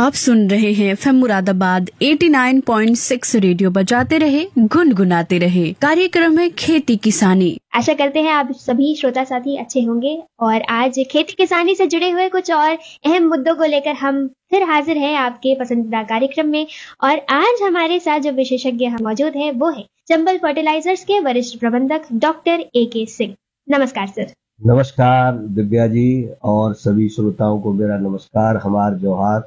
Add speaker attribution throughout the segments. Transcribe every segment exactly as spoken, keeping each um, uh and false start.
Speaker 1: आप सुन रहे हैं एफ एम मुरादाबाद नवासी पॉइंट छह रेडियो बजाते रहे गुनगुनाते रहे। कार्यक्रम है खेती किसानी।
Speaker 2: आशा करते हैं आप सभी श्रोता साथी अच्छे होंगे और आज खेती किसानी से जुड़े हुए कुछ और अहम मुद्दों को लेकर हम फिर हाजिर हैं आपके पसंदीदा कार्यक्रम में। और आज हमारे साथ जो विशेषज्ञ मौजूद है वो है चंबल फर्टिलाइजर्स के वरिष्ठ प्रबंधक डॉक्टर ए के सिंह। नमस्कार सर।
Speaker 3: नमस्कार दिव्या जी और सभी श्रोताओं को मेरा नमस्कार, हमार जोहार।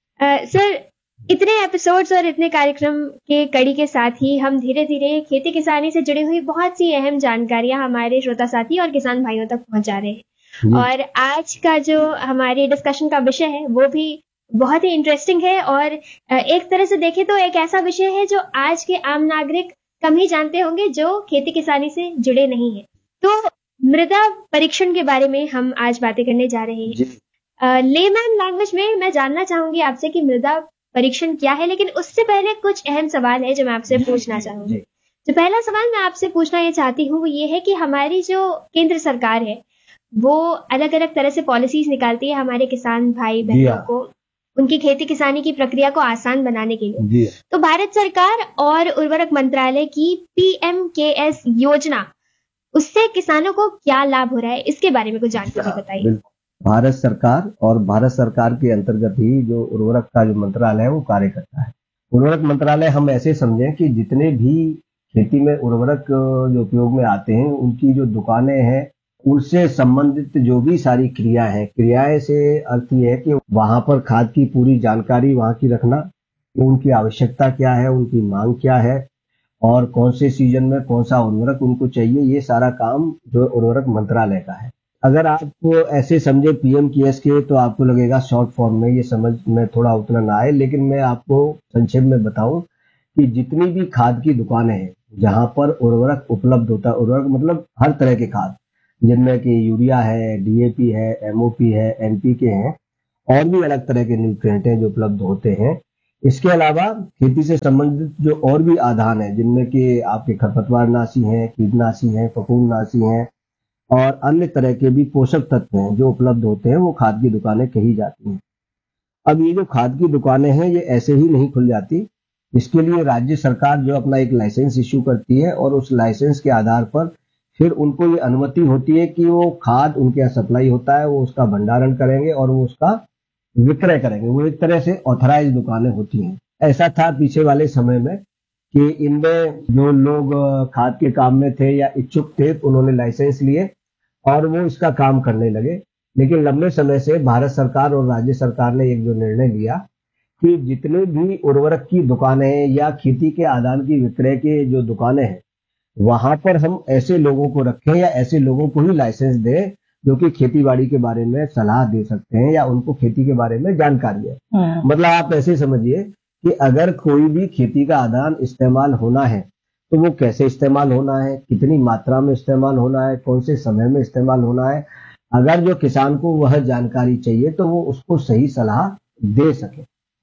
Speaker 2: सर, इतने एपिसोड्स और इतने कार्यक्रम के कड़ी के साथ ही हम धीरे धीरे खेती किसानी से जुड़ी हुई बहुत सी अहम जानकारियां हमारे श्रोता साथी और किसान भाइयों तक पहुंचा रहे हैं। और आज का जो हमारे डिस्कशन का विषय है वो भी बहुत ही इंटरेस्टिंग है और एक तरह से देखें तो एक ऐसा विषय है जो आज के आम नागरिक कम ही जानते होंगे जो खेती किसानी से जुड़े नहीं है। तो मृदा परीक्षण के बारे में हम आज बातें करने जा रहे हैं। लेमैन लैंग्वेज में मैं जानना चाहूंगी आपसे कि मृदा परीक्षण क्या है, लेकिन उससे पहले कुछ अहम सवाल है जो मैं आपसे पूछना चाहूंगी। तो पहला सवाल मैं आपसे पूछना ये चाहती हूँ वो ये है कि हमारी जो केंद्र सरकार है वो अलग अलग तरह से पॉलिसीज निकालती है हमारे किसान भाई बहनों को उनकी खेती किसानी की प्रक्रिया को आसान बनाने के लिए। तो भारत सरकार और उर्वरक मंत्रालय की पी एम के एस योजना, उससे किसानों को क्या लाभ हो रहा है, इसके बारे में कुछ जानकारी बताइए।
Speaker 3: भारत सरकार और भारत सरकार के अंतर्गत ही जो उर्वरक का जो मंत्रालय है वो कार्य करता है। उर्वरक मंत्रालय हम ऐसे समझें कि जितने भी खेती में उर्वरक जो उपयोग में आते हैं उनकी जो दुकानें हैं उनसे संबंधित जो भी सारी क्रिया है, क्रियाएं से अर्थ ये है कि वहां पर खाद की पूरी जानकारी वहां की रखना, उनकी आवश्यकता क्या है, उनकी मांग क्या है और कौन से सीजन में कौन सा उर्वरक उनको चाहिए, ये सारा काम जो उर्वरक मंत्रालय का है। अगर आप ऐसे समझे पीएम केएस के तो आपको लगेगा शॉर्ट फॉर्म में ये समझ में थोड़ा उतना ना आए, लेकिन मैं आपको संक्षेप में बताऊं कि जितनी भी खाद की दुकानें हैं जहां पर उर्वरक उपलब्ध होता है, उर्वरक मतलब हर तरह के खाद जिनमें कि यूरिया है, डीएपी है, एमओपी है, एनपीके हैं और भी अलग तरह के न्यूट्रिएंट हैं जो उपलब्ध होते हैं। इसके अलावा खेती से संबंधित जो और भी आधान है जिनमें कि आपके खरपतवार नाशी हैं, कीटनाशी हैं, फफूंदनाशी हैं और अन्य तरह के भी पोषक तत्व हैं जो उपलब्ध होते हैं, वो खाद की दुकानें कही जाती हैं। अब ये जो खाद की दुकानें हैं ये ऐसे ही नहीं खुल जाती, इसके लिए राज्य सरकार जो अपना एक लाइसेंस इश्यू करती है और उस लाइसेंस के आधार पर फिर उनको ये अनुमति होती है कि वो खाद उनके यहाँ सप्लाई होता है, वो उसका भंडारण करेंगे और वो उसका विक्रय करेंगे। वो एक तरह से ऑथराइज दुकानें होती हैं। ऐसा था पीछे वाले समय में कि इनमें जो लोग खाद के काम में थे या इच्छुक थे उन्होंने लाइसेंस लिए और वो इसका काम करने लगे। लेकिन लंबे समय से भारत सरकार और राज्य सरकार ने एक जो निर्णय लिया कि जितने भी उर्वरक की दुकानें या खेती के आदान की विक्रय के जो दुकानें हैं वहां पर हम ऐसे लोगों को रखें या ऐसे लोगों को ही लाइसेंस दें जो कि खेती बाड़ी के बारे में सलाह दे सकते हैं या उनको खेती के बारे में जानकारी है। मतलब आप ऐसे समझिए कि अगर कोई भी खेती का आदान इस्तेमाल होना है तो वो कैसे इस्तेमाल होना है, कितनी मात्रा में इस्तेमाल होना है, कौन से समय में इस्तेमाल होना है, अगर जो किसान को वह जानकारी चाहिए तो वो उसको सही सलाह दे सके।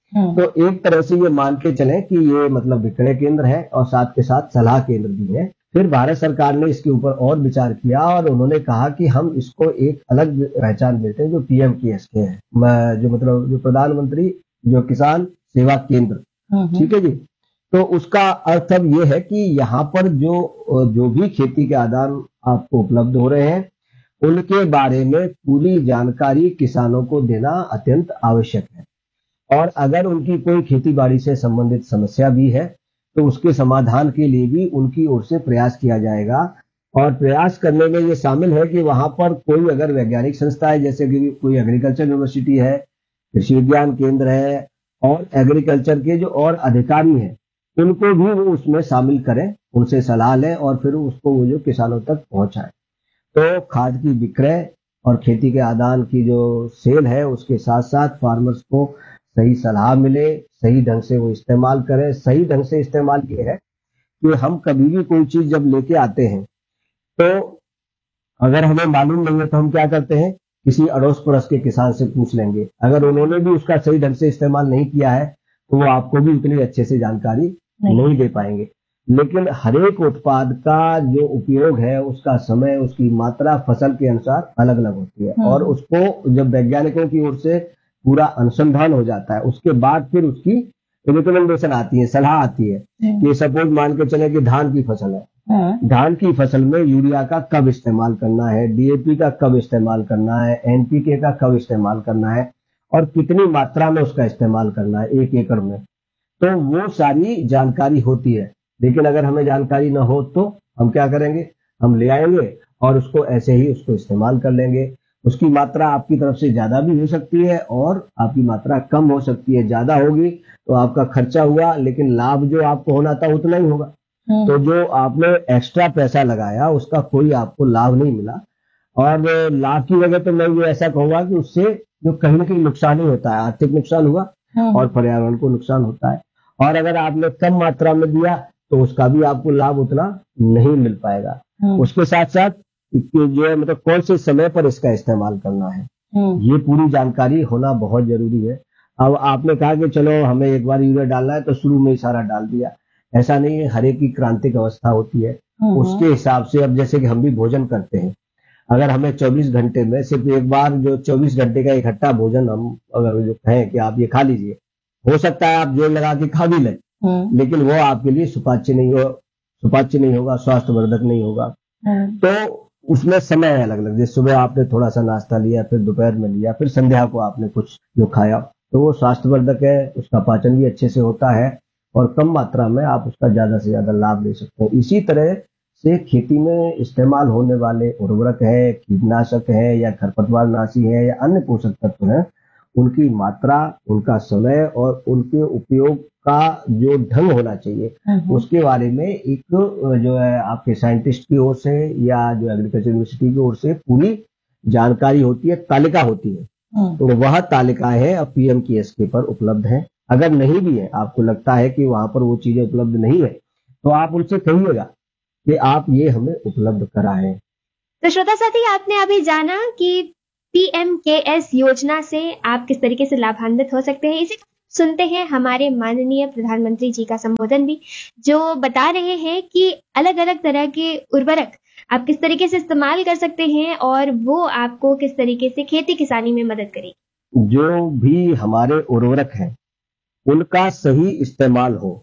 Speaker 3: तो एक तरह से ये मान के चले कि ये मतलब विक्रय केंद्र है और साथ के साथ सलाह केंद्र भी है। फिर भारत सरकार ने इसके ऊपर और विचार किया और उन्होंने कहा कि हम इसको एक अलग पहचान देते हैं जो पीएम केएस के है, जो मतलब जो प्रधानमंत्री जो किसान सेवा केंद्र, ठीक है जी। तो उसका अर्थ अब ये है कि यहाँ पर जो जो भी खेती के आदान आपको उपलब्ध हो रहे हैं उनके बारे में पूरी जानकारी किसानों को देना अत्यंत आवश्यक है। और अगर उनकी कोई खेती बाड़ी से संबंधित समस्या भी है तो उसके समाधान के लिए भी उनकी ओर से प्रयास किया जाएगा। और प्रयास करने में ये शामिल है कि वहां पर कोई अगर वैज्ञानिक संस्था है, जैसे कि कोई एग्रीकल्चर यूनिवर्सिटी है, कृषि विज्ञान केंद्र है और एग्रीकल्चर के जो और अधिकारी हैं उनको भी वो उसमें शामिल करें, उनसे सलाह लें और फिर उसको वो जो किसानों तक पहुंचाएं। तो खाद की विक्रय और खेती के आदान की जो सेल है उसके साथ साथ फार्मर्स को सही सलाह मिले, सही ढंग से वो इस्तेमाल करें। सही ढंग से इस्तेमाल ये है कि हम कभी भी कोई चीज जब लेके आते हैं तो अगर हमें मालूम नहीं है तो हम क्या करते हैं, किसी अड़ोस पड़ोस के किसान से पूछ लेंगे। अगर उन्होंने भी उसका सही ढंग से इस्तेमाल नहीं किया है तो वो आपको भी उतनी अच्छे से जानकारी नहीं, नहीं दे पाएंगे। लेकिन हर एक उत्पाद का जो उपयोग है उसका समय, उसकी मात्रा फसल के अनुसार अलग अलग होती है और उसको जब वैज्ञानिकों की ओर से पूरा अनुसंधान हो जाता है, उसके बाद फिर उसकी रिकमेंडेशन आती है, सलाह आती है कि सपोज मान के चले कि धान की फसल है, धान की फसल में यूरिया का कब इस्तेमाल करना है, डीएपी का कब इस्तेमाल करना है, एनपीके का कब इस्तेमाल करना है और कितनी मात्रा में उसका इस्तेमाल करना है एक एकड़ में। तो वो सारी जानकारी होती है, लेकिन अगर हमें जानकारी न हो तो हम क्या करेंगे, हम ले आएंगे और उसको ऐसे ही उसको इस्तेमाल कर लेंगे। उसकी मात्रा आपकी तरफ से ज्यादा भी हो सकती है और आपकी मात्रा कम हो सकती है। ज्यादा होगी तो आपका खर्चा हुआ, लेकिन लाभ जो आपको होना था उतना ही होगा। तो जो आपने एक्स्ट्रा पैसा लगाया उसका कोई आपको लाभ नहीं मिला। और लाभ की वजह तो मैं ये ऐसा कहूंगा कि उससे जो कहीं ना कहीं नुकसान ही होता है, आर्थिक नुकसान हुआ और पर्यावरण को नुकसान होता है। और अगर आपने कम मात्रा में दिया तो उसका भी आपको लाभ उतना नहीं मिल पाएगा। उसके साथ साथ जो है मतलब कौन से समय पर इसका इस्तेमाल करना है, ये पूरी जानकारी होना बहुत जरूरी है। अब आपने कहा कि चलो हमें एक बार यूरिया डालना है तो शुरू में ही सारा डाल दिया, ऐसा नहीं है। हर एक की क्रांतिक अवस्था होती है, उसके हिसाब से। अब जैसे कि हम भी भोजन करते हैं, अगर हमें चौबीस घंटे में सिर्फ एक बार जो चौबीस घंटे का इकट्ठा भोजन हम अगर जो कहें कि आप ये खा लीजिए, हो सकता है आप जोर लगा के खा भी लें, लेकिन वो आपके लिए सुपाच्य नहीं हो सुपाच्य नहीं होगा, स्वास्थ्यवर्धक नहीं होगा। तो उसमें समय है अलग अलग, जैसे सुबह आपने थोड़ा सा नाश्ता लिया, फिर दोपहर में लिया, फिर संध्या को आपने कुछ जो खाया, तो वो स्वास्थ्यवर्धक है, उसका पाचन भी अच्छे से होता है और कम मात्रा में आप उसका ज्यादा से ज्यादा लाभ ले सकते हैं। इसी तरह से खेती में इस्तेमाल होने वाले उर्वरक है, कीटनाशक है या खरपतवार नाशी है या अन्य पोषक तत्व है, उनकी मात्रा, उनका समय और उनके उपयोग का जो ढंग होना चाहिए उसके बारे में एक जो है आपके साइंटिस्ट की ओर से या जो एग्रीकल्चर यूनिवर्सिटी की ओर से पूरी जानकारी होती है, तालिका होती है। तो वह तालिका है अब पीएम केएसके पर उपलब्ध है। अगर नहीं भी है, आपको लगता है कि वहां पर वो चीजें उपलब्ध नहीं है, तो आप उनसे कहिएगा कि आप ये हमें उपलब्ध कराएं।
Speaker 2: तो श्रोता साथी, आपने अभी जाना कि पीएम केएस योजना से आप किस तरीके से लाभान्वित हो सकते हैं। इसी सुनते हैं हमारे माननीय प्रधानमंत्री जी का संबोधन भी, जो बता रहे हैं कि अलग अलग तरह के उर्वरक आप किस तरीके से इस्तेमाल कर सकते हैं और वो आपको किस तरीके से खेती किसानी में मदद करेगी।
Speaker 3: जो भी हमारे उर्वरक हैं उनका सही इस्तेमाल हो,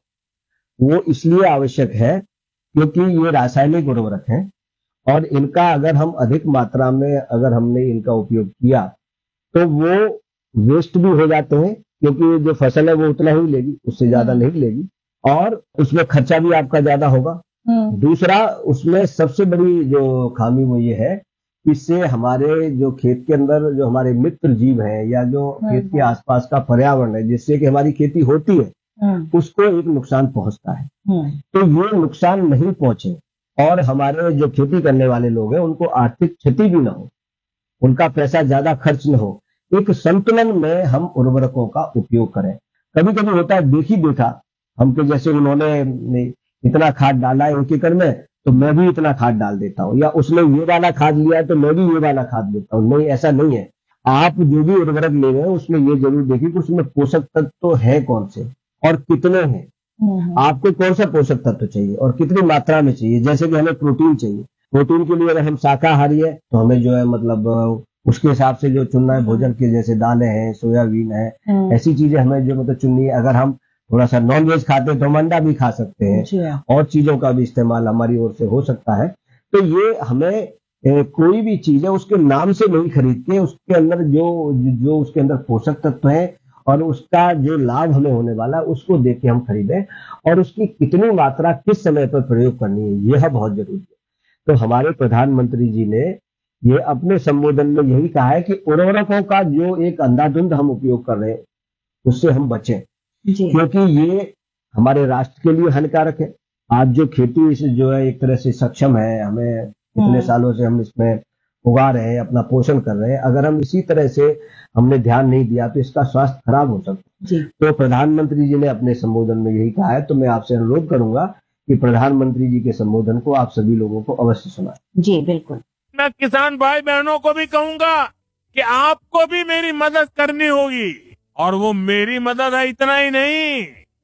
Speaker 3: वो इसलिए आवश्यक है क्योंकि ये रासायनिक उर्वरक हैं और इनका अगर हम अधिक मात्रा में अगर हमने इनका उपयोग किया तो वो वेस्ट भी हो जाते हैं, क्योंकि जो फसल है वो उतना ही लेगी, उससे ज्यादा नहीं लेगी और उसमें खर्चा भी आपका ज्यादा होगा। दूसरा, उसमें सबसे बड़ी जो खामी वो ये है, इससे हमारे जो खेत के अंदर जो हमारे मित्र जीव हैं या जो खेत के आसपास का पर्यावरण है जिससे कि हमारी खेती होती है, उसको एक नुकसान पहुंचता है। तो ये नुकसान नहीं पहुंचे और हमारे जो खेती करने वाले लोग हैं उनको आर्थिक क्षति भी ना हो, उनका पैसा ज्यादा खर्च न हो, एक संतुलन में हम उर्वरकों का उपयोग करें। कभी कभी होता है देखी देखा, हमको जैसे उन्होंने इतना खाद डाला है एक एकड़ में तो मैं भी इतना खाद डाल देता हूँ, या उसने ये वाला खाद लिया है तो मैं भी ये वाला खाद देता हूँ। नहीं, ऐसा नहीं है। आप जो भी उर्वरक ले रहे हैं उसमें ये जरूर देखिए कि उसमें पोषक तत्व तो है कौन से और कितने हैं, आपको कौन सा पोषक तत्व चाहिए और कितनी मात्रा में चाहिए। जैसे कि हमें प्रोटीन चाहिए, प्रोटीन के लिए अगर हम शाकाहारी है तो हमें जो है मतलब उसके हिसाब से जो चुनना है भोजन के, जैसे दालें हैं, सोयाबीन है, ऐसी चीजें हमें जो मतलब चुननी है। अगर हम थोड़ा सा नॉन वेज खाते हैं तो हम अंडा भी खा सकते हैं और चीजों का भी इस्तेमाल हमारी ओर से हो सकता है। तो ये हमें ए, कोई भी चीज है उसके नाम से नहीं खरीद के उसके अंदर जो जो उसके अंदर पोषक तत्व है और उसका जो लाभ हमें होने वाला उसको देख के हम खरीदें और उसकी कितनी मात्रा किस समय पर प्रयोग करनी है, यह बहुत जरूरी है। तो हमारे प्रधानमंत्री जी ने ये अपने संबोधन में यही कहा है कि उर्वरकों का जो एक अंधाधुंध हम उपयोग कर रहे हैं उससे हम बचें, क्योंकि ये हमारे राष्ट्र के लिए हानिकारक है। आज जो खेती इस जो है एक तरह से सक्षम है, हमें इतने सालों से हम इसमें उगा रहे हैं, अपना पोषण कर रहे हैं, अगर हम इसी तरह से हमने ध्यान नहीं दिया तो इसका स्वास्थ्य खराब हो सकता है। तो प्रधानमंत्री जी ने अपने संबोधन में यही कहा है। तो मैं आपसे अनुरोध करूंगा कि प्रधानमंत्री जी के संबोधन को आप सभी लोगों को अवश्य सुनाएं।
Speaker 4: जी बिल्कुल।
Speaker 5: मैं किसान भाई बहनों को भी कहूंगा कि आपको भी मेरी मदद करनी होगी, और वो मेरी मदद है इतना ही नहीं,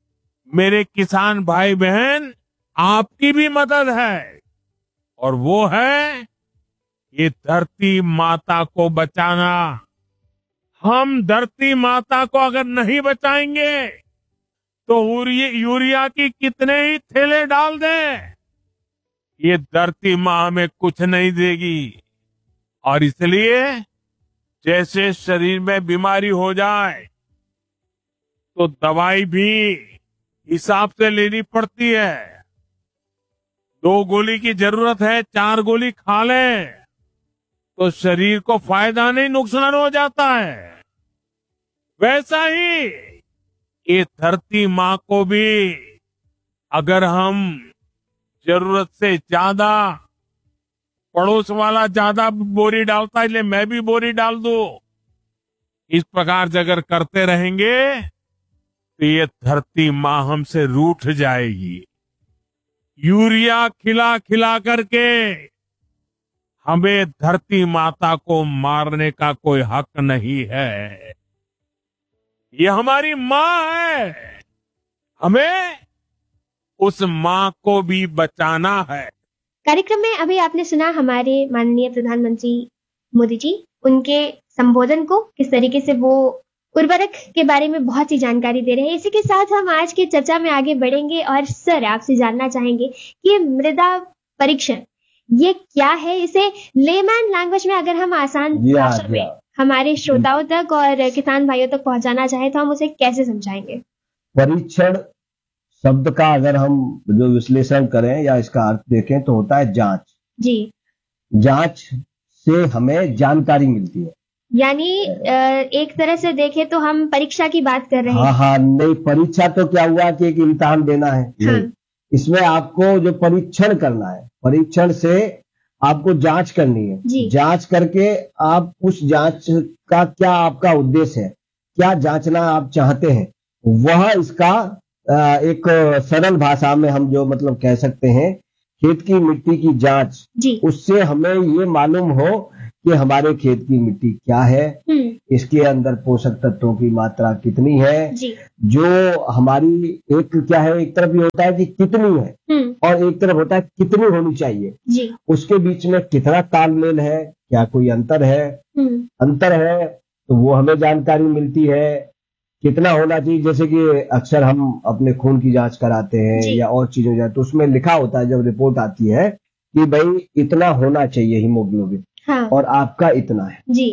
Speaker 5: मेरे किसान भाई बहन आपकी भी मदद है, और वो है ये धरती माता को बचाना। हम धरती माता को अगर नहीं बचाएंगे तो यूरि- यूरिया की कितने ही थैले डाल दें, ये धरती माँ हमें कुछ नहीं देगी। और इसलिए जैसे शरीर में बीमारी हो जाए तो दवाई भी हिसाब से लेनी पड़ती है। दो गोली की जरूरत है, चार गोली खा लें तो शरीर को फायदा नहीं, नुकसान हो जाता है। वैसा ही ये धरती माँ को भी अगर हम जरूरत से ज्यादा, पड़ोस वाला ज्यादा बोरी डालता है इसलिए मैं भी बोरी डाल दूं, इस प्रकार से अगर करते रहेंगे तो ये धरती माँ हमसे रूठ जाएगी। यूरिया खिला खिला करके हमें धरती माता को मारने का कोई हक नहीं है। ये हमारी माँ है, हमें उस माँ को भी बचाना है।
Speaker 2: कार्यक्रम में अभी आपने सुना हमारे माननीय प्रधानमंत्री मोदी जी, उनके संबोधन को, किस तरीके से वो उर्वरक के बारे में बहुत सी जानकारी दे रहे हैं। इसी के साथ हम आज की चर्चा में आगे बढ़ेंगे और सर आपसे जानना चाहेंगे कि ये मृदा परीक्षण ये क्या है, इसे लेमैन लैंग्वेज में अगर हम आसान
Speaker 3: जी हाँ,
Speaker 2: भाषा
Speaker 3: जी
Speaker 2: में
Speaker 3: हाँ।
Speaker 2: हमारे श्रोताओं तक और किसान भाइयों तक पहुंचाना चाहे तो हम उसे कैसे समझाएंगे?
Speaker 3: परीक्षण शब्द का अगर हम जो विश्लेषण करें या इसका अर्थ देखें तो होता है जांच।
Speaker 2: जी,
Speaker 3: जांच से हमें जानकारी मिलती है।
Speaker 2: यानी अ, एक तरह से देखें तो हम परीक्षा की बात कर रहे
Speaker 3: हाँ
Speaker 2: हैं।
Speaker 3: हाँ, नहीं, परीक्षा तो क्या हुआ कि एक इम्तिहान देना है,
Speaker 2: हाँ।
Speaker 3: नहीं, इसमें आपको जो परीक्षण करना है, परीक्षण से आपको जांच करनी है।
Speaker 2: जी।
Speaker 3: जांच करके आप उस जांच का क्या आपका उद्देश्य है, क्या जांचना आप चाहते हैं, वह इसका अ, एक सरल भाषा में हम जो मतलब कह सकते हैं खेत की मिट्टी की जांच,
Speaker 2: जी।
Speaker 3: उससे हमें ये मालूम हो कि हमारे खेत की मिट्टी क्या है,
Speaker 2: हम्म,
Speaker 3: इसके अंदर पोषक तत्वों की मात्रा कितनी है,
Speaker 2: जी।
Speaker 3: जो हमारी एक क्या है, एक तरफ ये होता है कि कितनी है
Speaker 2: हम्म,
Speaker 3: और एक तरफ होता है कितनी होनी चाहिए,
Speaker 2: जी।
Speaker 3: उसके बीच में कितना तालमेल है, क्या कोई अंतर है,
Speaker 2: हम्म,
Speaker 3: अंतर है तो वो हमें जानकारी मिलती है। कितना होना चाहिए, जैसे कि अक्सर हम अपने खून की जांच कराते हैं
Speaker 2: जी।
Speaker 3: या और चीजों जाए तो उसमें लिखा होता है, जब रिपोर्ट आती है कि भाई इतना होना चाहिए हीमोग्लोबिन,
Speaker 2: हाँ।
Speaker 3: और आपका इतना है।
Speaker 2: जी।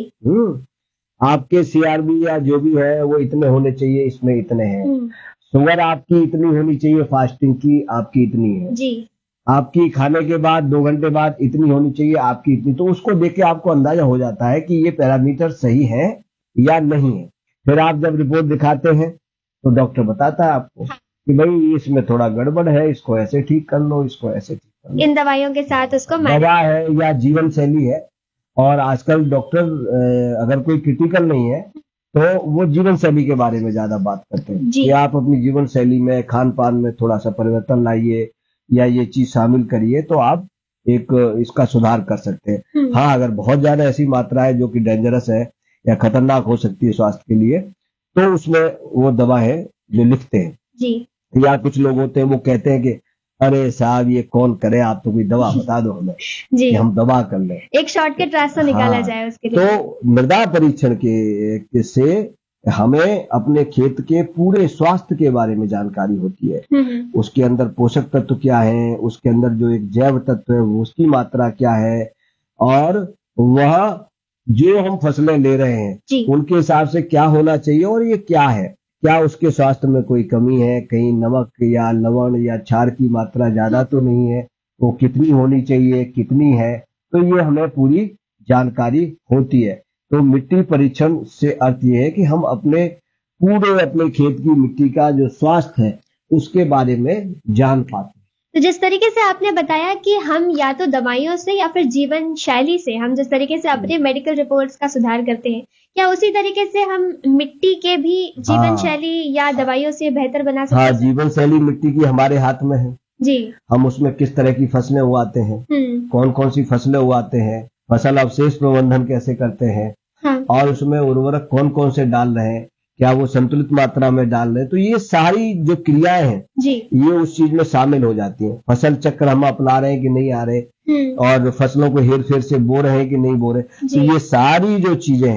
Speaker 3: हम्म आपके सीआरबी या जो भी है वो इतने होने चाहिए, इसमें इतने हैं।
Speaker 2: हम्म,
Speaker 3: शुगर आपकी इतनी होनी चाहिए, फास्टिंग की आपकी इतनी है,
Speaker 2: जी।
Speaker 3: आपकी खाने के बाद दो घंटे बाद इतनी होनी चाहिए, आपकी इतनी। तो उसको देख के आपको अंदाजा हो जाता है कि ये पैरामीटर सही है या नहीं है। फिर आप जब रिपोर्ट दिखाते हैं तो डॉक्टर बताता है आपको कि भाई इसमें थोड़ा गड़बड़ है, इसको ऐसे ठीक कर लो, इसको ऐसे ठीक कर लो।
Speaker 2: इन दवाइयों के साथ उसको मैनेज-
Speaker 3: दवा है या जीवन शैली है। और आजकल डॉक्टर अ, अगर कोई क्रिटिकल नहीं है तो वो जीवन शैली के बारे में ज्यादा बात करते हैं
Speaker 2: जी।
Speaker 3: कि आप अपनी जीवन शैली में, खान पान में थोड़ा सा परिवर्तन लाइए या ये चीज शामिल करिए तो आप एक इसका सुधार कर सकते हैं।
Speaker 2: हम्म,
Speaker 3: हाँ, अगर बहुत ज्यादा ऐसी मात्रा है जो कि डेंजरस है या खतरनाक हो सकती है स्वास्थ्य के लिए, तो उसमें वो दवा है जो लिखते हैं।
Speaker 2: जी।
Speaker 3: या कुछ लोग होते हैं वो कहते हैं कि अरे साहब ये कौन करे, आप तो कोई दवा बता दो हमें
Speaker 2: जी।
Speaker 3: कि हम दवा कर लें।
Speaker 2: एक शॉर्टकट रास्ता निकाला
Speaker 3: हाँ,
Speaker 2: जाए उसके लिए।
Speaker 3: तो मृदा परीक्षण के, के से हमें अपने खेत के पूरे स्वास्थ्य के बारे में जानकारी होती है।
Speaker 2: हम्म,
Speaker 3: उसके अंदर पोषक तत्व क्या है, उसके अंदर जो एक जैव तत्व है उसकी मात्रा क्या है, और वह जो हम फसलें ले रहे हैं
Speaker 2: जी।
Speaker 3: उनके हिसाब से क्या होना चाहिए और ये क्या है, क्या उसके स्वास्थ्य में कोई कमी है, कहीं नमक या लवण या क्षार की मात्रा ज्यादा तो नहीं है, वो कितनी होनी चाहिए, कितनी है, तो ये हमें पूरी जानकारी होती है। तो मिट्टी परीक्षण से अर्थ ये है कि हम अपने पूरे अपने खेत की मिट्टी का जो स्वास्थ्य है उसके बारे में जान पाते हैं।
Speaker 2: तो जिस तरीके से आपने बताया कि हम या तो दवाइयों से या फिर जीवन शैली से, हम जिस तरीके से अपने मेडिकल रिपोर्ट्स का सुधार करते हैं, क्या उसी तरीके से हम मिट्टी के भी जीवन
Speaker 3: हाँ।
Speaker 2: शैली या दवाइयों से बेहतर बना सकते
Speaker 3: हाँ,
Speaker 2: हैं?
Speaker 3: जीवन शैली मिट्टी की हमारे हाथ में है।
Speaker 2: जी।
Speaker 3: हम उसमें किस तरह की फसलें उगाते हैं,
Speaker 2: हम्म,
Speaker 3: कौन कौन सी फसलें उगाते हैं, फसल अवशेष प्रबंधन कैसे करते हैं,
Speaker 2: हाँ।
Speaker 3: और उसमें उर्वरक कौन कौन से डाल रहे हैं, क्या वो संतुलित मात्रा में डाल रहे हैं। तो ये सारी जो क्रियाएं हैं
Speaker 2: जी।
Speaker 3: ये उस चीज में शामिल हो जाती हैं। फसल चक्र हम अपना रहे हैं कि नहीं आ रहे,
Speaker 2: हम्म,
Speaker 3: और फसलों को हेर फेर से बो रहे हैं कि नहीं बो रहे। तो
Speaker 2: जी।
Speaker 3: ये सारी जो चीजें हैं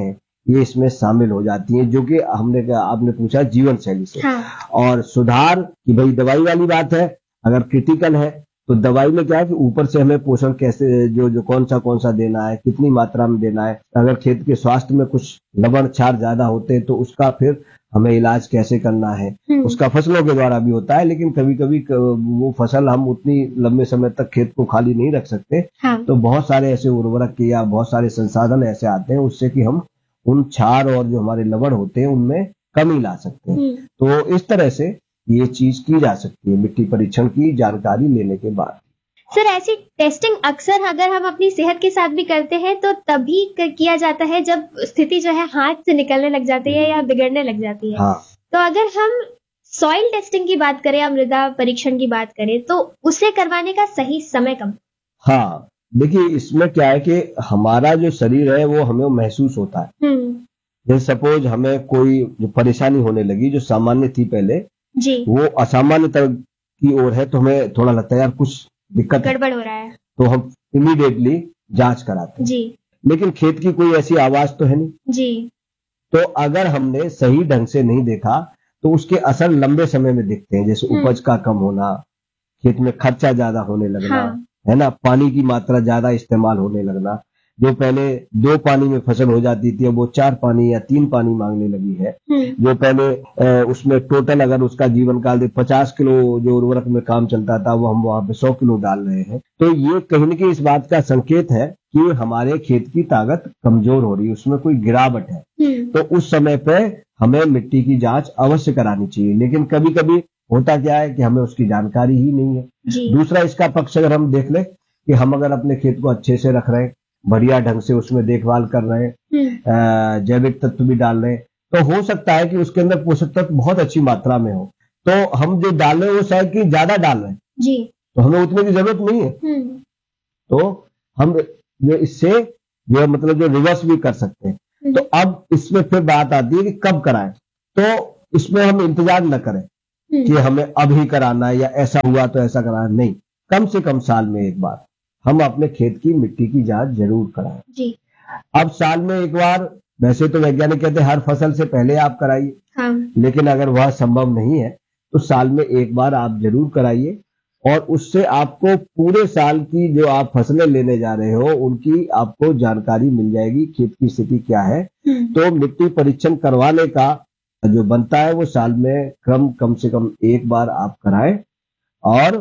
Speaker 3: ये इसमें शामिल हो जाती हैं, जो कि हमने कहा, आपने पूछा जीवन शैली से।
Speaker 2: हाँ।
Speaker 3: और सुधार की भाई दवाई वाली बात है, अगर क्रिटिकल है तो दवाई में क्या है कि ऊपर से हमें पोषण कैसे, जो जो कौन सा कौन सा देना है, कितनी मात्रा में देना है। अगर खेत के स्वास्थ्य में कुछ लवण क्षार ज्यादा होते हैं तो उसका फिर हमें इलाज कैसे करना है, उसका फसलों के द्वारा भी होता है। लेकिन कभी कभी वो फसल हम उतनी लंबे समय तक खेत को खाली नहीं रख सकते।
Speaker 2: हाँ।
Speaker 3: तो बहुत सारे ऐसे उर्वरक या बहुत सारे संसाधन ऐसे आते हैं उससे कि हम उन क्षार और जो हमारे लवण होते हैं उनमें कमी ला सकते हैं। तो इस तरह से ये चीज की जा सकती है मिट्टी परीक्षण की जानकारी लेने के बाद।
Speaker 2: सर, ऐसी टेस्टिंग अक्सर अगर हम अपनी सेहत के साथ भी करते हैं तो तभी किया जाता है जब स्थिति जो है हाथ से निकलने लग जाती है या बिगड़ने लग जाती है।
Speaker 3: हाँ।
Speaker 2: तो अगर हम सॉइल टेस्टिंग की बात करें या मृदा परीक्षण की बात करें तो उसे करवाने का सही समय कब?
Speaker 3: हाँ, देखिए इसमें क्या है कि हमारा जो शरीर है वो हमें महसूस होता है। जैसे सपोज हमें कोई जो परेशानी होने लगी जो सामान्य थी पहले
Speaker 2: जी,
Speaker 3: वो असामान्य तरह की ओर है, तो हमें थोड़ा लगता है यार कुछ दिक्कत
Speaker 2: गड़बड़ हो रहा है,
Speaker 3: तो हम इमीडिएटली जांच कराते हैं।
Speaker 2: जी।
Speaker 3: लेकिन खेत की कोई ऐसी आवाज तो है नहीं
Speaker 2: जी।
Speaker 3: तो अगर हमने सही ढंग से नहीं देखा तो उसके असर लंबे समय में दिखते हैं। जैसे उपज का कम होना, खेत में खर्चा ज्यादा होने लगना,
Speaker 2: हाँ। है
Speaker 3: ना, पानी की मात्रा ज्यादा इस्तेमाल होने लगना। जो पहले दो पानी में फसल हो जाती थी अब वो चार पानी या तीन पानी मांगने लगी है। जो पहले उसमें टोटल अगर उसका जीवन काल पचास किलो जो उर्वरक में काम चलता था वो हम वहां पे सौ किलो डाल रहे हैं। तो ये कहीं न कहीं इस बात का संकेत है कि हमारे खेत की ताकत कमजोर हो रही है, उसमें कोई गिरावट है। तो उस समय पे हमें मिट्टी की जांच अवश्य करानी चाहिए। लेकिन कभी कभी होता क्या है कि हमें उसकी जानकारी ही नहीं है। दूसरा इसका पक्ष अगर हम देख ले कि हम अगर अपने खेत को अच्छे से रख रहे हैं, बढ़िया ढंग से उसमें देखभाल कर रहे हैं, जैविक तत्व भी डाल रहे हैं, तो हो सकता है कि उसके अंदर पोषक तत्व बहुत अच्छी मात्रा में हो। तो हम जो डाल रहे हैं वो शायद कि ज्यादा डाल रहे हैं
Speaker 2: जी,
Speaker 3: तो हमें उतने की जरूरत नहीं है। तो हम जो इससे जो मतलब जो रिवर्स भी कर सकते हैं। तो अब इसमें फिर बात आती है कि कब कराएं। तो इसमें हम इंतजार न करें कि हमें अभी कराना है या ऐसा हुआ तो ऐसा कराना, नहीं, कम से कम साल में एक बार हम अपने खेत की मिट्टी की जांच जरूर कराएं।
Speaker 2: जी।
Speaker 3: अब साल में एक बार, वैसे तो वैज्ञानिक कहते हैं हर फसल से पहले आप कराइए।
Speaker 2: हाँ।
Speaker 3: लेकिन अगर वह संभव नहीं है तो साल में एक बार आप जरूर कराइए और उससे आपको पूरे साल की जो आप फसलें लेने जा रहे हो उनकी आपको जानकारी मिल जाएगी, खेत की स्थिति क्या है। तो मिट्टी परीक्षण करवाने का जो बनता है वो साल में क्रम कम से कम एक बार आप कराएं और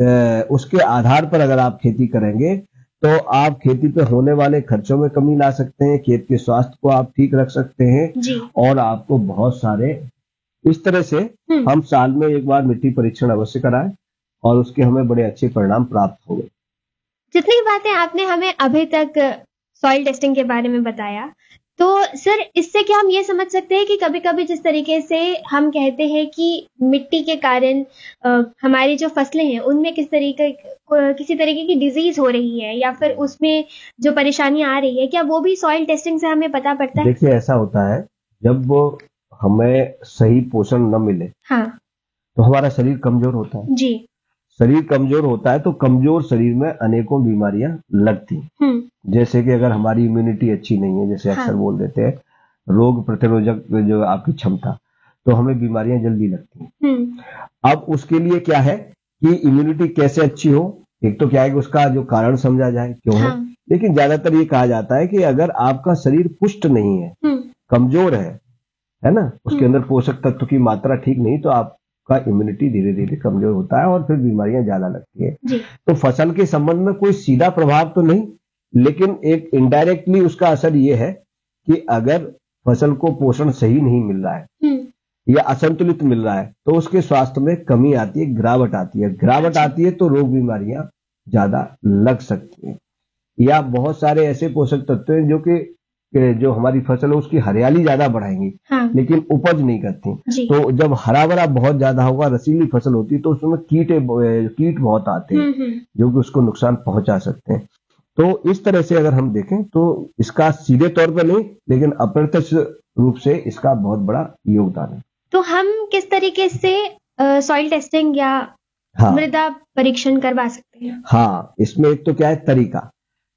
Speaker 3: उसके आधार पर अगर आप खेती करेंगे तो आप खेती पे होने वाले खर्चों में कमी ला सकते हैं, खेत के स्वास्थ्य को आप ठीक रख सकते हैं
Speaker 2: जी।
Speaker 3: और आपको बहुत सारे इस तरह से हम साल में एक बार मिट्टी परीक्षण अवश्य कराएं और उसके हमें बड़े अच्छे परिणाम प्राप्त हो गए।
Speaker 2: जितनी बातें आपने हमें अभी तक सॉइल टेस्टिंग के बारे में बताया, तो सर इससे क्या हम ये समझ सकते हैं कि कभी कभी जिस तरीके से हम कहते हैं कि मिट्टी के कारण हमारी जो फसलें हैं उनमें किस तरीके किसी तरीके की डिजीज हो रही है या फिर उसमें जो परेशानियां आ रही है, क्या वो भी सॉइल टेस्टिंग से हमें पता पड़ता है?
Speaker 3: देखिए ऐसा होता है जब वो हमें सही पोषण न मिले
Speaker 2: हाँ।
Speaker 3: तो हमारा शरीर कमजोर होता है।
Speaker 2: जी।
Speaker 3: शरीर कमजोर होता है तो कमजोर शरीर में अनेकों बीमारियां लगती हैं। जैसे कि अगर हमारी इम्यूनिटी अच्छी नहीं है, जैसे अक्सर हाँ। बोल देते हैं रोग प्रतिरोधक जो आपकी क्षमता, तो हमें बीमारियां जल्दी लगती हैं। अब उसके लिए क्या है कि इम्यूनिटी कैसे अच्छी हो, एक तो क्या है कि उसका जो कारण समझा जाए क्यों हाँ। है। लेकिन ज्यादातर ये कहा जाता है कि अगर आपका शरीर पुष्ट नहीं है, कमजोर है है ना, उसके अंदर पोषक तत्व की मात्रा ठीक नहीं, तो आप का इम्यूनिटी धीरे धीरे कमजोर होता है और फिर बीमारियां ज्यादा लगती है। तो फसल के संबंध में कोई सीधा प्रभाव तो नहीं, लेकिन एक इनडायरेक्टली उसका असर ये है कि अगर फसल को पोषण सही नहीं मिल रहा है या असंतुलित मिल रहा है तो उसके स्वास्थ्य में कमी आती है, गिरावट आती है। गिरावट आती है तो रोग बीमारियां ज्यादा लग सकती है। या बहुत सारे ऐसे पोषक तत्व हैं जो कि जो हमारी फसल है उसकी हरियाली ज्यादा बढ़ाएंगी हाँ। लेकिन उपज नहीं करती। तो जब हरा भरा बहुत ज्यादा होगा, रसीली फसल होती है तो उसमें कीटे कीट बहुत आते हैं जो कि उसको नुकसान पहुंचा सकते हैं। तो इस तरह से अगर हम देखें तो इसका सीधे तौर पर नहीं लेकिन अप्रत्यक्ष रूप से इसका बहुत बड़ा योगदान है।
Speaker 2: तो हम किस तरीके से सॉइल टेस्टिंग या हाँ। मृदा परीक्षण करवा सकते हैं?
Speaker 3: हाँ, इसमें एक तो क्या है तरीका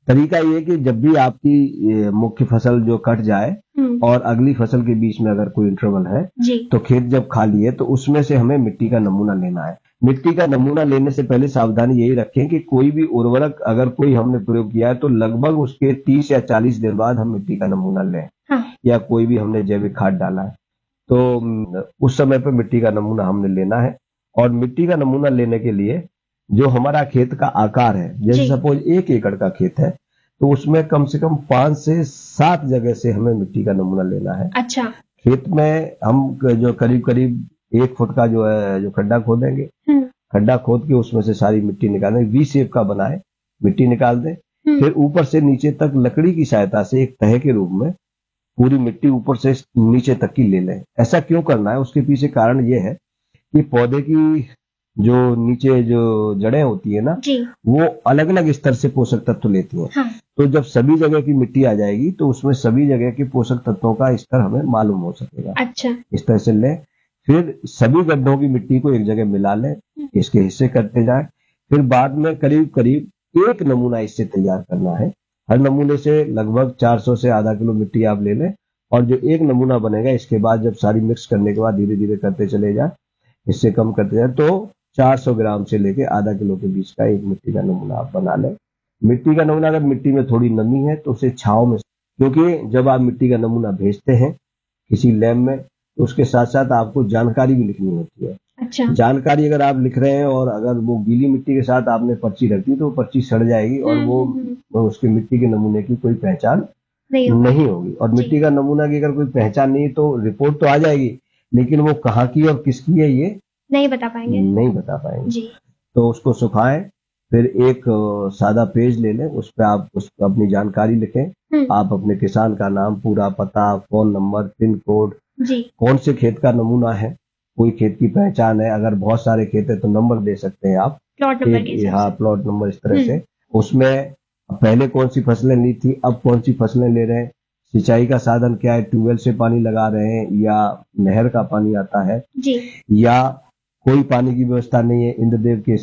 Speaker 3: तरीका ये कि जब भी आपकी ये मुख्य फसल जो कट जाए
Speaker 2: हम्म,
Speaker 3: और अगली फसल के बीच में अगर कोई इंटरवल है,
Speaker 2: जी
Speaker 3: तो खेत जब खाली है तो उसमें से हमें मिट्टी का नमूना लेना है। मिट्टी का नमूना लेने से पहले सावधानी यही रखें कि कोई भी उर्वरक अगर कोई हमने प्रयोग किया है तो लगभग उसके तीस या चालीस दिन बाद हम मिट्टी का नमूना लें,
Speaker 2: हाँ
Speaker 3: या कोई भी हमने जैविक खाद डाला है तो अम, उस समय पे मिट्टी का नमूना हमने लेना है। और मिट्टी का नमूना लेने के लिए जो हमारा खेत का आकार है, जैसे
Speaker 2: जी।
Speaker 3: सपोज एक एकड़ का खेत है तो उसमें कम से कम पांच से सात जगह से हमें मिट्टी का नमूना लेना है।
Speaker 2: अच्छा
Speaker 3: खेत में हम जो करीब करीब एक फुट का जो है जो खड्डा खोदेंगे,
Speaker 2: हम्म,
Speaker 3: खड्डा खोद के उसमें से सारी मिट्टी निकालें, वी शेप का बनाए, मिट्टी निकाल दें।
Speaker 2: हम्म,
Speaker 3: फिर ऊपर से नीचे तक लकड़ी की सहायता से एक तह के रूप में पूरी मिट्टी ऊपर से नीचे तक की ले लें। ऐसा क्यों करना है, उसके पीछे कारण ये है कि पौधे की जो नीचे जो जड़ें होती है ना,
Speaker 2: जी
Speaker 3: वो अलग अलग स्तर से पोषक तत्व लेती हैं।
Speaker 2: हाँ
Speaker 3: तो जब सभी जगह की मिट्टी आ जाएगी तो उसमें सभी जगह के पोषक तत्वों का स्तर हमें मालूम हो सकेगा।
Speaker 2: अच्छा
Speaker 3: इस तरह से लें, फिर सभी गड्ढों की मिट्टी को एक जगह मिला लें, इसके हिस्से करते जाएं। फिर बाद में करीब करीब एक नमूना इससे तैयार करना है। हर नमूने से लगभग चार सौ से आधा किलो मिट्टी आप ले लें और जो एक नमूना बनेगा इसके बाद जब सारी मिक्स करने के बाद धीरे धीरे करते चले जाए, इससे कम करते जाए, तो चार सौ ग्राम से लेके आधा किलो के बीच का एक मिट्टी का नमूना आप बना लें। मिट्टी का नमूना अगर मिट्टी में थोड़ी नमी है तो उसे छांव में, क्योंकि जब आप मिट्टी का नमूना भेजते हैं किसी लैब में तो उसके साथ साथ आपको जानकारी भी लिखनी होती है।
Speaker 2: अच्छा
Speaker 3: जानकारी अगर आप लिख रहे हैं और अगर वो गीली मिट्टी के साथ आपने पर्ची रख दी तो वो पर्ची सड़ जाएगी और
Speaker 2: हम्म,
Speaker 3: वो
Speaker 2: हम्म, हम्म,
Speaker 3: वो उसके मिट्टी के नमूने की कोई पहचान
Speaker 2: नहीं होगा।
Speaker 3: नहीं होगी। और मिट्टी का नमूना की अगर कोई पहचान नहीं तो रिपोर्ट तो आ जाएगी, लेकिन वो कहाँ की और किसकी है ये
Speaker 2: नहीं बता पाएंगे
Speaker 3: नहीं बता पाएंगे।
Speaker 2: जी
Speaker 3: तो उसको सुखाएं, फिर एक अ, सादा पेज ले लें, उस पर आप उस अपनी जानकारी लिखें।
Speaker 2: हम्म,
Speaker 3: आप अपने किसान का नाम, पूरा पता, फोन नंबर, पिन कोड,
Speaker 2: जी
Speaker 3: कौन से खेत का नमूना है, कोई खेत की पहचान है, अगर बहुत सारे खेत है तो नंबर दे सकते हैं आप,
Speaker 2: प्लॉट नंबर के
Speaker 3: एक
Speaker 2: हिसाब
Speaker 3: हाँ
Speaker 2: से।
Speaker 3: प्लॉट नंबर, इस तरह
Speaker 2: हम्म,
Speaker 3: से। उसमें पहले कौन सी फसलें ली थी, अब कौन सी फसलें ले रहे हैं, सिंचाई का साधन क्या है, ट्यूबवेल से पानी लगा रहे हैं या नहर का पानी आता है,
Speaker 2: जी
Speaker 3: या कोई पानी की व्यवस्था नहीं है, इंद्रदेव के